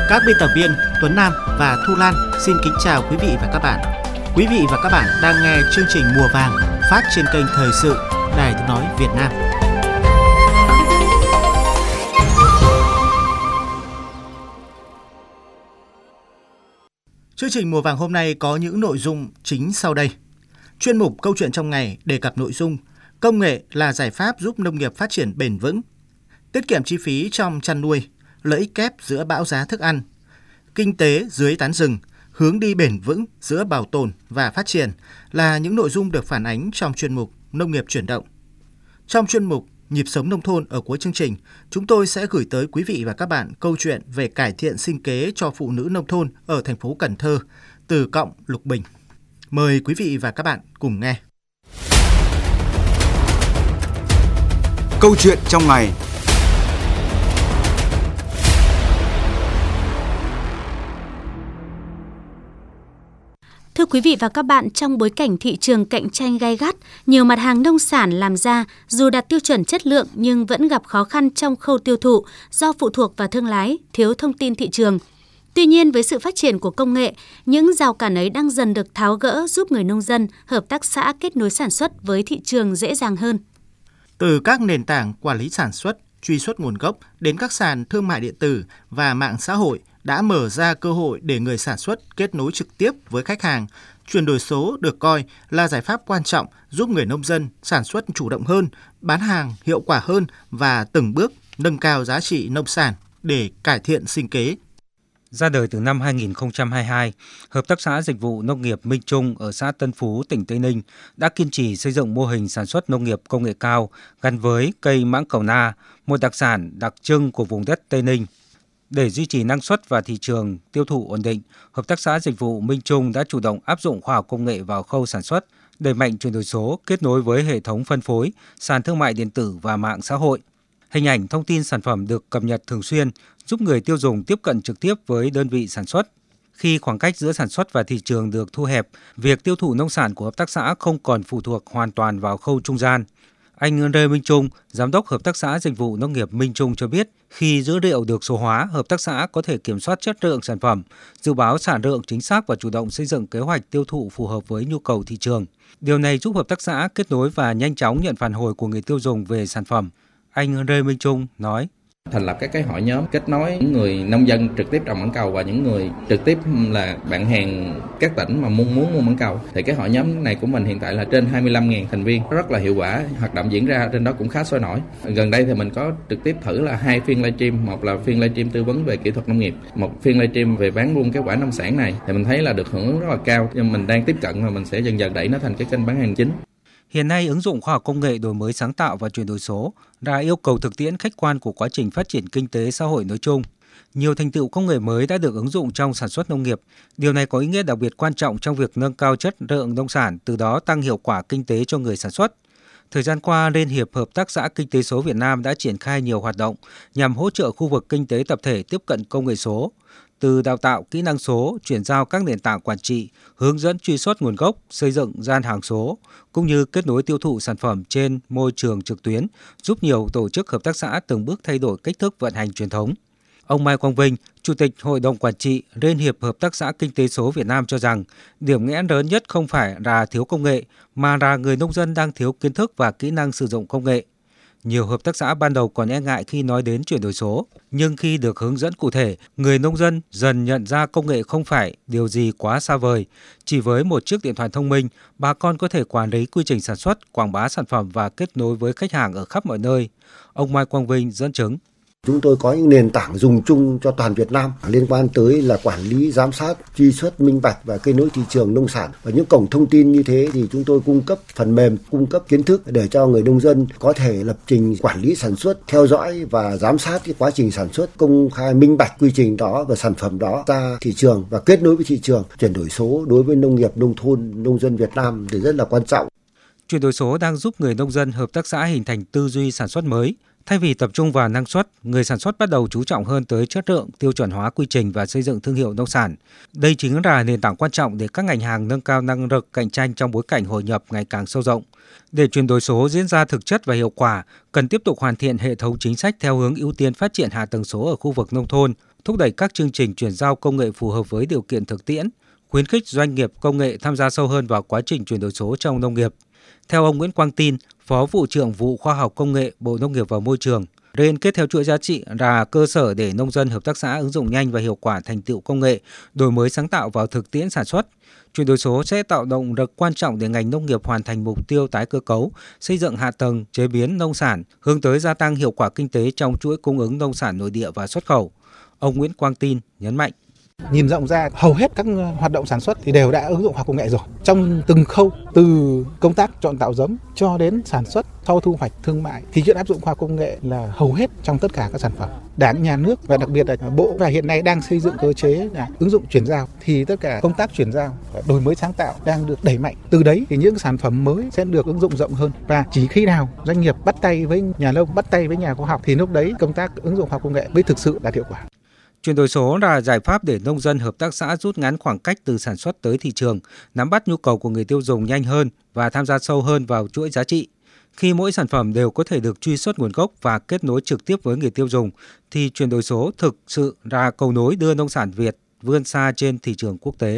Các biên tập viên Tuấn Nam và Thu Lan xin kính chào quý vị và các bạn. Quý vị và các bạn đang nghe chương trình Mùa Vàng phát trên kênh Thời sự Đài Tiếng nói Việt Nam. Chương trình Mùa Vàng hôm nay có những nội dung chính sau đây. Chuyên mục Câu chuyện trong ngày đề cập nội dung công nghệ là giải pháp giúp nông nghiệp phát triển bền vững, tiết kiệm chi phí trong chăn nuôi, lợi ích kép giữa bão giá thức ăn, kinh tế dưới tán rừng, hướng đi bền vững giữa bảo tồn và phát triển là những nội dung được phản ánh trong chuyên mục Nông nghiệp chuyển động. Trong chuyên mục Nhịp sống nông thôn ở cuối chương trình, chúng tôi sẽ gửi tới quý vị và các bạn câu chuyện về cải thiện sinh kế cho phụ nữ nông thôn ở thành phố Cần Thơ từ cọng Lục Bình. Mời quý vị và các bạn cùng nghe. Câu chuyện trong ngày. Thưa quý vị và các bạn, trong bối cảnh thị trường cạnh tranh gay gắt, nhiều mặt hàng nông sản làm ra dù đạt tiêu chuẩn chất lượng nhưng vẫn gặp khó khăn trong khâu tiêu thụ do phụ thuộc vào thương lái, thiếu thông tin thị trường. Tuy nhiên, với sự phát triển của công nghệ, những rào cản ấy đang dần được tháo gỡ giúp người nông dân, hợp tác xã kết nối sản xuất với thị trường dễ dàng hơn. Từ các nền tảng quản lý sản xuất, truy xuất nguồn gốc đến các sàn thương mại điện tử và mạng xã hội đã mở ra cơ hội để người sản xuất kết nối trực tiếp với khách hàng. Chuyển đổi số được coi là giải pháp quan trọng giúp người nông dân sản xuất chủ động hơn, bán hàng hiệu quả hơn và từng bước nâng cao giá trị nông sản để cải thiện sinh kế. Ra đời từ năm 2022, Hợp tác xã Dịch vụ Nông nghiệp Minh Trung ở xã Tân Phú, tỉnh Tây Ninh đã kiên trì xây dựng mô hình sản xuất nông nghiệp công nghệ cao gắn với cây mãng cầu na, một đặc sản đặc trưng của vùng đất Tây Ninh. Để duy trì năng suất và thị trường tiêu thụ ổn định, Hợp tác xã Dịch vụ Minh Trung đã chủ động áp dụng khoa học công nghệ vào khâu sản xuất, đẩy mạnh chuyển đổi số, kết nối với hệ thống phân phối, sàn thương mại điện tử và mạng xã hội. Hình ảnh thông tin sản phẩm được cập nhật thường xuyên, giúp người tiêu dùng tiếp cận trực tiếp với đơn vị sản xuất. Khi khoảng cách giữa sản xuất và thị trường được thu hẹp, việc tiêu thụ nông sản của hợp tác xã không còn phụ thuộc hoàn toàn vào khâu trung gian. Anh Lê Minh Trung, Giám đốc Hợp tác xã Dịch vụ Nông nghiệp Minh Trung cho biết, khi dữ liệu được số hóa, hợp tác xã có thể kiểm soát chất lượng sản phẩm, dự báo sản lượng chính xác và chủ động xây dựng kế hoạch tiêu thụ phù hợp với nhu cầu thị trường. Điều này giúp hợp tác xã kết nối và nhanh chóng nhận phản hồi của người tiêu dùng về sản phẩm. Anh Lê Minh Trung nói: Thành lập các cái hội nhóm kết nối những người nông dân trực tiếp trồng mãng cầu và những người trực tiếp là bạn hàng các tỉnh mà muốn mua mãng cầu. Thì cái hội nhóm này của mình hiện tại là trên 25.000 thành viên, rất là hiệu quả, hoạt động diễn ra trên đó cũng khá sôi nổi. Gần đây thì mình có trực tiếp thử là 2 phiên livestream, một là phiên livestream tư vấn về kỹ thuật nông nghiệp, một phiên livestream về bán buôn cái quả nông sản này. Thì mình thấy là được hưởng ứng rất là cao, nhưng mình đang tiếp cận và mình sẽ dần dần đẩy nó thành cái kênh bán hàng chính. Hiện nay, ứng dụng khoa học công nghệ, đổi mới sáng tạo và chuyển đổi số là yêu cầu thực tiễn khách quan của quá trình phát triển kinh tế xã hội nói chung. Nhiều thành tựu công nghệ mới đã được ứng dụng trong sản xuất nông nghiệp. Điều này có ý nghĩa đặc biệt quan trọng trong việc nâng cao chất lượng nông sản, từ đó tăng hiệu quả kinh tế cho người sản xuất. Thời gian qua, Liên hiệp Hợp tác xã Kinh tế số Việt Nam đã triển khai nhiều hoạt động nhằm hỗ trợ khu vực kinh tế tập thể tiếp cận công nghệ số. Từ đào tạo kỹ năng số, chuyển giao các nền tảng quản trị, hướng dẫn truy xuất nguồn gốc, xây dựng gian hàng số, cũng như kết nối tiêu thụ sản phẩm trên môi trường trực tuyến, giúp nhiều tổ chức hợp tác xã từng bước thay đổi cách thức vận hành truyền thống. Ông Mai Quang Vinh, Chủ tịch Hội đồng Quản trị Liên hiệp Hợp tác xã Kinh tế số Việt Nam cho rằng, điểm nghẽn lớn nhất không phải là thiếu công nghệ, mà là người nông dân đang thiếu kiến thức và kỹ năng sử dụng công nghệ. Nhiều hợp tác xã ban đầu còn e ngại khi nói đến chuyển đổi số, nhưng khi được hướng dẫn cụ thể, người nông dân dần nhận ra công nghệ không phải điều gì quá xa vời. Chỉ với một chiếc điện thoại thông minh, bà con có thể quản lý quy trình sản xuất, quảng bá sản phẩm và kết nối với khách hàng ở khắp mọi nơi. Ông Mai Quang Vinh dẫn chứng. Chúng tôi có những nền tảng dùng chung cho toàn Việt Nam liên quan tới là quản lý, giám sát, truy xuất, minh bạch và kết nối thị trường nông sản. Và những cổng thông tin như thế thì chúng tôi cung cấp phần mềm, cung cấp kiến thức để cho người nông dân có thể lập trình quản lý sản xuất, theo dõi và giám sát cái quá trình sản xuất, công khai minh bạch quy trình đó và sản phẩm đó ra thị trường và kết nối với thị trường. Chuyển đổi số đối với nông nghiệp, nông thôn, nông dân Việt Nam thì rất là quan trọng. Chuyển đổi số đang giúp người nông dân, hợp tác xã hình thành tư duy sản xuất mới. Thay vì tập trung vào năng suất, người sản xuất bắt đầu chú trọng hơn tới chất lượng, tiêu chuẩn hóa quy trình và xây dựng thương hiệu nông sản. Đây chính là nền tảng quan trọng để các ngành hàng nâng cao năng lực cạnh tranh trong bối cảnh hội nhập ngày càng sâu rộng. Để chuyển đổi số diễn ra thực chất và hiệu quả, cần tiếp tục hoàn thiện hệ thống chính sách theo hướng ưu tiên phát triển hạ tầng số ở khu vực nông thôn, thúc đẩy các chương trình chuyển giao công nghệ phù hợp với điều kiện thực tiễn, khuyến khích doanh nghiệp công nghệ tham gia sâu hơn vào quá trình chuyển đổi số trong nông nghiệp. Theo ông Nguyễn Quang Tin, Phó Vụ trưởng Vụ Khoa học Công nghệ Bộ Nông nghiệp và Môi trường, liên kết theo chuỗi giá trị là cơ sở để nông dân, hợp tác xã ứng dụng nhanh và hiệu quả thành tựu công nghệ, đổi mới sáng tạo vào thực tiễn sản xuất. Chuyển đổi số sẽ tạo động lực quan trọng để ngành nông nghiệp hoàn thành mục tiêu tái cơ cấu, xây dựng hạ tầng, chế biến nông sản, hướng tới gia tăng hiệu quả kinh tế trong chuỗi cung ứng nông sản nội địa và xuất khẩu. Ông Nguyễn Quang Tin nhấn mạnh. Nhìn rộng ra, hầu hết các hoạt động sản xuất thì đều đã ứng dụng khoa học công nghệ rồi. Trong từng khâu, từ công tác chọn tạo giống cho đến sản xuất, sau thu hoạch, thương mại thì chuyện áp dụng khoa học công nghệ là hầu hết trong tất cả các sản phẩm. Đảng, nhà nước và đặc biệt là Bộ và hiện nay đang xây dựng cơ chế là ứng dụng chuyển giao, thì tất cả công tác chuyển giao, đổi mới sáng tạo đang được đẩy mạnh. Từ đấy thì những sản phẩm mới sẽ được ứng dụng rộng hơn, và chỉ khi nào doanh nghiệp bắt tay với nhà nông, bắt tay với nhà khoa học thì lúc đấy công tác ứng dụng khoa học công nghệ mới thực sự đạt hiệu quả. Chuyển đổi số là giải pháp để nông dân, hợp tác xã rút ngắn khoảng cách từ sản xuất tới thị trường, nắm bắt nhu cầu của người tiêu dùng nhanh hơn và tham gia sâu hơn vào chuỗi giá trị. Khi mỗi sản phẩm đều có thể được truy xuất nguồn gốc và kết nối trực tiếp với người tiêu dùng, thì chuyển đổi số thực sự là cầu nối đưa nông sản Việt vươn xa trên thị trường quốc tế.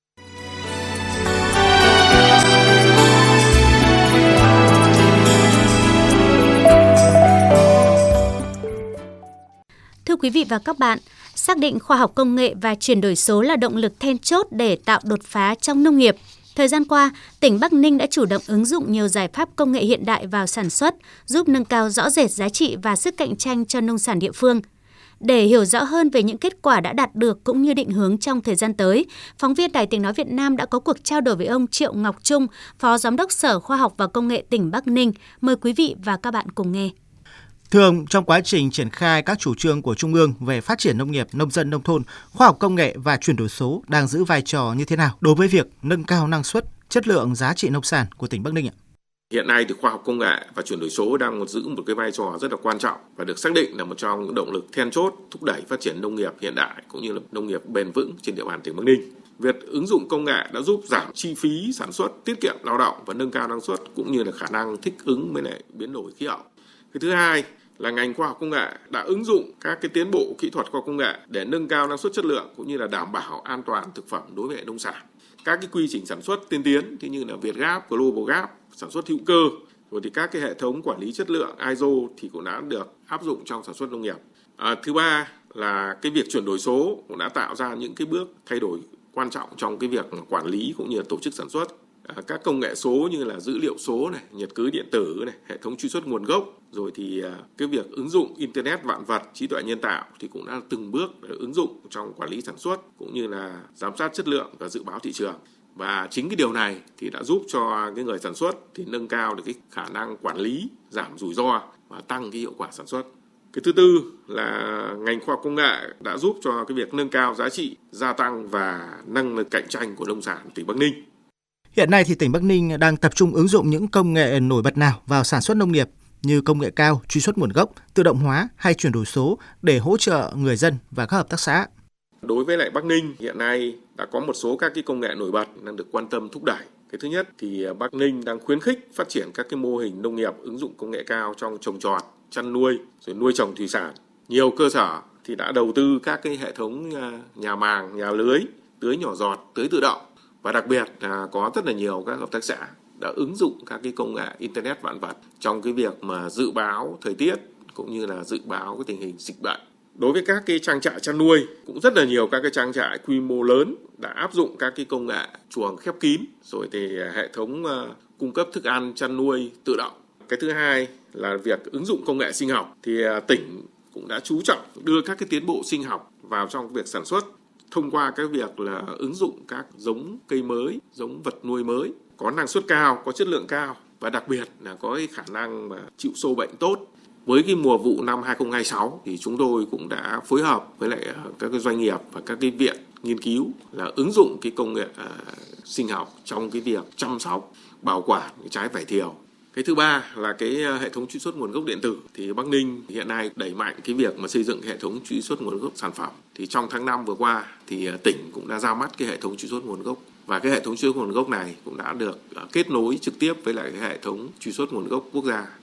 Thưa quý vị và các bạn, xác định khoa học công nghệ và chuyển đổi số là động lực then chốt để tạo đột phá trong nông nghiệp. Thời gian qua, tỉnh Bắc Ninh đã chủ động ứng dụng nhiều giải pháp công nghệ hiện đại vào sản xuất, giúp nâng cao rõ rệt giá trị và sức cạnh tranh cho nông sản địa phương. Để hiểu rõ hơn về những kết quả đã đạt được cũng như định hướng trong thời gian tới, phóng viên Đài Tiếng nói Việt Nam đã có cuộc trao đổi với ông Triệu Ngọc Trung, Phó Giám đốc Sở Khoa học và Công nghệ tỉnh Bắc Ninh. Mời quý vị và các bạn cùng nghe. Thưa ông, trong quá trình triển khai các chủ trương của Trung ương về phát triển nông nghiệp, nông dân, nông thôn, khoa học công nghệ và chuyển đổi số đang giữ vai trò như thế nào đối với việc nâng cao năng suất, chất lượng giá trị nông sản của tỉnh Bắc Ninh ạ? Hiện nay thì khoa học công nghệ và chuyển đổi số đang giữ một cái vai trò rất là quan trọng và được xác định là một trong những động lực then chốt thúc đẩy phát triển nông nghiệp hiện đại cũng như là nông nghiệp bền vững trên địa bàn tỉnh Bắc Ninh. Việc ứng dụng công nghệ đã giúp giảm chi phí sản xuất, tiết kiệm lao động và nâng cao năng suất cũng như là khả năng thích ứng với lại biến đổi khí hậu. Cái thứ hai là ngành khoa học công nghệ đã ứng dụng các cái tiến bộ kỹ thuật khoa học công nghệ để nâng cao năng suất, chất lượng cũng như là đảm bảo an toàn thực phẩm đối với nông sản. Các cái quy trình sản xuất tiên tiến như là VietGAP, GlobalGAP, sản xuất hữu cơ, rồi thì các cái hệ thống quản lý chất lượng ISO thì cũng đã được áp dụng trong sản xuất nông nghiệp. Thứ ba là cái việc chuyển đổi số cũng đã tạo ra những cái bước thay đổi quan trọng trong cái việc quản lý cũng như là tổ chức sản xuất. Các công nghệ số như là dữ liệu số này, nhật ký điện tử này, hệ thống truy xuất nguồn gốc, rồi thì cái việc ứng dụng Internet vạn vật, trí tuệ nhân tạo thì cũng đã từng bước được ứng dụng trong quản lý sản xuất cũng như là giám sát chất lượng và dự báo thị trường. Và chính cái điều này thì đã giúp cho cái người sản xuất thì nâng cao được cái khả năng quản lý, giảm rủi ro và tăng cái hiệu quả sản xuất. Cái thứ tư là ngành khoa học công nghệ đã giúp cho cái việc nâng cao giá trị, gia tăng và nâng lực cạnh tranh của nông sản tỉnh Bắc Ninh. Hiện nay thì tỉnh Bắc Ninh đang tập trung ứng dụng những công nghệ nổi bật nào vào sản xuất nông nghiệp như công nghệ cao, truy xuất nguồn gốc, tự động hóa hay chuyển đổi số để hỗ trợ người dân và các hợp tác xã? Đối với lại Bắc Ninh hiện nay đã có một số các cái công nghệ nổi bật đang được quan tâm thúc đẩy. Cái thứ nhất thì Bắc Ninh đang khuyến khích phát triển các cái mô hình nông nghiệp ứng dụng công nghệ cao trong trồng trọt, chăn nuôi, rồi nuôi trồng thủy sản. Nhiều cơ sở thì đã đầu tư các cái hệ thống nhà màng, nhà lưới, tưới nhỏ giọt, tưới tự động. Và đặc biệt là có rất là nhiều các hợp tác xã đã ứng dụng các cái công nghệ Internet vạn vật trong cái việc mà dự báo thời tiết cũng như là dự báo cái tình hình dịch bệnh. Đối với các cái trang trại chăn nuôi cũng rất là nhiều các cái trang trại quy mô lớn đã áp dụng các cái công nghệ chuồng khép kín, rồi thì hệ thống cung cấp thức ăn chăn nuôi tự động. Cái thứ hai là việc ứng dụng công nghệ sinh học thì tỉnh cũng đã chú trọng đưa các cái tiến bộ sinh học vào trong việc sản xuất thông qua cái việc là ứng dụng các giống cây mới, giống vật nuôi mới có năng suất cao, có chất lượng cao và đặc biệt là có cái khả năng mà chịu sâu bệnh tốt. Với cái mùa vụ năm 2026 thì chúng tôi cũng đã phối hợp với lại các cái doanh nghiệp và các cái viện nghiên cứu là ứng dụng cái công nghệ sinh học trong cái việc chăm sóc, bảo quản cái trái vải thiều. Cái thứ ba là cái hệ thống truy xuất nguồn gốc điện tử thì Bắc Ninh hiện nay đẩy mạnh cái việc mà xây dựng hệ thống truy xuất nguồn gốc sản phẩm. Thì trong tháng 5 vừa qua thì tỉnh cũng đã ra mắt cái hệ thống truy xuất nguồn gốc và cái hệ thống truy xuất nguồn gốc này cũng đã được kết nối trực tiếp với lại cái hệ thống truy xuất nguồn gốc quốc gia.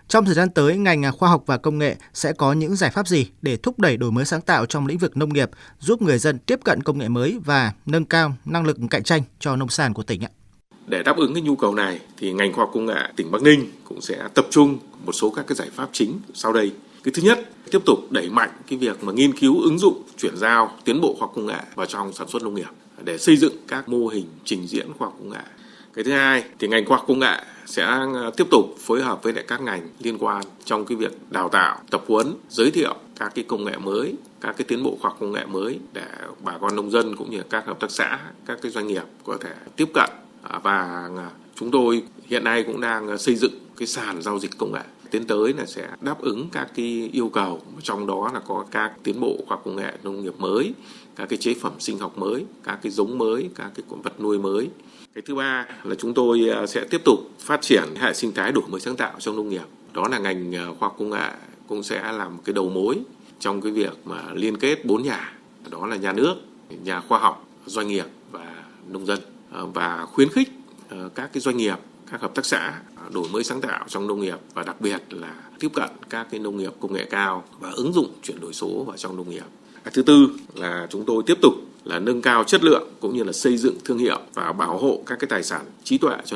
Trong thời gian tới, ngành khoa học và công nghệ sẽ có những giải pháp gì để thúc đẩy đổi mới sáng tạo trong lĩnh vực nông nghiệp, giúp người dân tiếp cận công nghệ mới và nâng cao năng lực cạnh tranh cho nông sản của tỉnh ạ? Để đáp ứng cái nhu cầu này thì ngành khoa học công nghệ tỉnh Bắc Ninh cũng sẽ tập trung một số các cái giải pháp chính sau đây. Cái thứ nhất, tiếp tục đẩy mạnh cái việc mà nghiên cứu ứng dụng, chuyển giao tiến bộ khoa học công nghệ vào trong sản xuất nông nghiệp để xây dựng các mô hình trình diễn khoa học công nghệ. Cái thứ hai thì ngành khoa học công nghệ sẽ tiếp tục phối hợp với lại các ngành liên quan trong cái việc đào tạo, tập huấn, giới thiệu các cái công nghệ mới, các cái tiến bộ khoa học công nghệ mới để bà con nông dân cũng như các hợp tác xã, các cái doanh nghiệp có thể tiếp cận. Và chúng tôi hiện nay cũng đang xây dựng cái sàn giao dịch công nghệ. Tiến tới là sẽ đáp ứng các cái yêu cầu, trong đó là có các tiến bộ khoa học công nghệ nông nghiệp mới, các cái chế phẩm sinh học mới, các cái giống mới, các cái vật nuôi mới. Cái thứ ba là chúng tôi sẽ tiếp tục phát triển hệ sinh thái đổi mới sáng tạo trong nông nghiệp. Đó là ngành khoa học công nghệ cũng sẽ làm cái đầu mối trong cái việc mà liên kết 4 nhà. Đó là nhà nước, nhà khoa học, doanh nghiệp và nông dân. Và khuyến khích các cái doanh nghiệp, các hợp tác xã đổi mới sáng tạo trong nông nghiệp và đặc biệt là tiếp cận các cái nông nghiệp công nghệ cao và ứng dụng chuyển đổi số vào trong nông nghiệp. Thứ tư là chúng tôi tiếp tục là nâng cao chất lượng cũng như là xây dựng thương hiệu và bảo hộ các cái tài sản trí tuệ cho